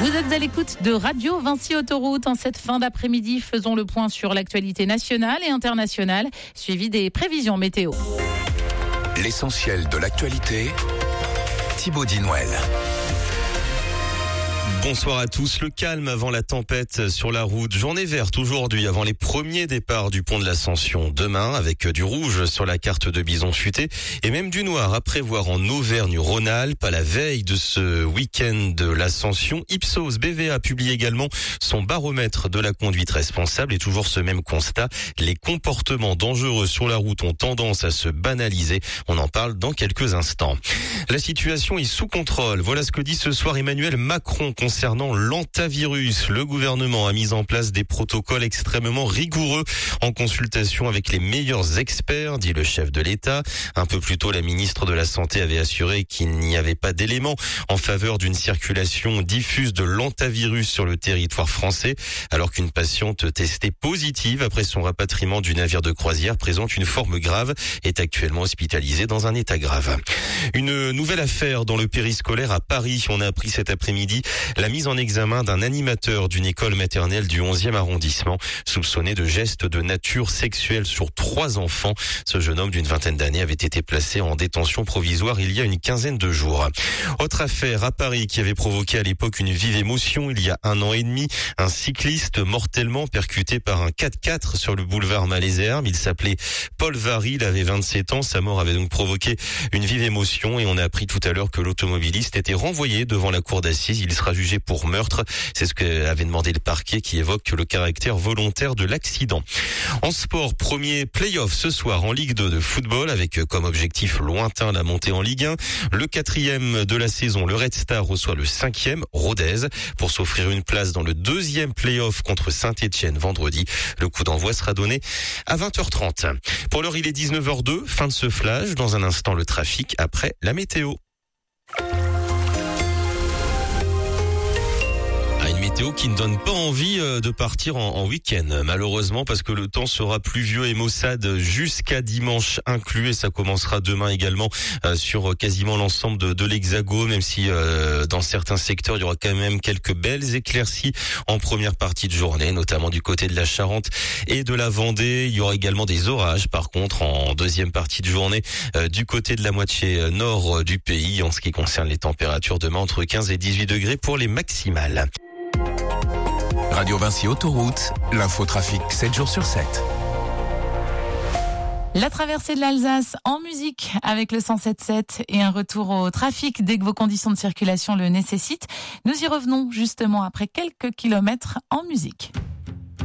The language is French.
Vous êtes à l'écoute de Radio Vinci Autoroute. En cette fin d'après-midi, faisons le point sur l'actualité nationale et internationale, suivi des prévisions météo. L'essentiel de l'actualité, Thibaut Dinouel. Bonsoir à tous. Le calme avant la tempête sur la route. Journée verte aujourd'hui avant les premiers départs du pont de l'Ascension. Demain avec du rouge sur la carte de Bison Futé et même du noir à prévoir en Auvergne-Rhône-Alpes à la veille de ce week-end de l'Ascension. Ipsos BVA publie également son baromètre de la conduite responsable et toujours ce même constat. Les comportements dangereux sur la route ont tendance à se banaliser. On en parle dans quelques instants. La situation est sous contrôle. Voilà ce que dit ce soir Emmanuel Macron concernant l'hantavirus. Le gouvernement a mis en place des protocoles extrêmement rigoureux en consultation avec les meilleurs experts, dit le chef de l'État. Un peu plus tôt, la ministre de la Santé avait assuré qu'il n'y avait pas d'éléments en faveur d'une circulation diffuse de l'hantavirus sur le territoire français, alors qu'une patiente testée positive après son rapatriement du navire de croisière présente une forme grave, est actuellement hospitalisée dans un état grave. Une nouvelle affaire dans le périscolaire à Paris. On a appris cet après-midi la mise en examen d'un animateur d'une école maternelle du 11e arrondissement, soupçonné de gestes de nature sexuelle sur 3 enfants. Ce jeune homme d'une vingtaine d'années avait été placé en détention provisoire il y a une quinzaine de jours. Autre affaire à Paris qui avait provoqué à l'époque une vive émotion il y a 1 an et demi. Un cycliste mortellement percuté par un 4x4 sur le boulevard Malesherbes. Il s'appelait Paul Vary, il avait 27 ans. Sa mort avait donc provoqué une vive émotion et on a appris tout à l'heure que l'automobiliste était renvoyé devant la cour d'assises. Il sera jugé pour meurtre. C'est ce qu'avait demandé le parquet qui évoque le caractère volontaire de l'accident. En sport, premier play-off ce soir en Ligue 2 de football avec comme objectif lointain la montée en Ligue 1. Le 4e de la saison, le Red Star reçoit le 5e, Rodez, pour s'offrir une place dans le 2e play-off contre Saint-Etienne vendredi. Le coup d'envoi sera donné à 20h30. Pour l'heure, il est 19h02. Fin de ce flash. Dans un instant, le trafic après la météo. Météo qui ne donne pas envie de partir en week-end, malheureusement, parce que le temps sera pluvieux et maussade jusqu'à dimanche inclus, et ça commencera demain également sur quasiment l'ensemble de l'Hexagone, même si dans certains secteurs il y aura quand même quelques belles éclaircies en première partie de journée, notamment du côté de la Charente et de la Vendée. Il y aura également des orages par contre en deuxième partie de journée du côté de la moitié nord du pays. En ce qui concerne les températures, demain entre 15 et 18 degrés pour les maximales. Radio Vinci Autoroute, l'infotrafic 7 jours sur 7. La traversée de l'Alsace en musique avec le 107.7 et un retour au trafic dès que vos conditions de circulation le nécessitent. Nous y revenons justement après quelques kilomètres en musique.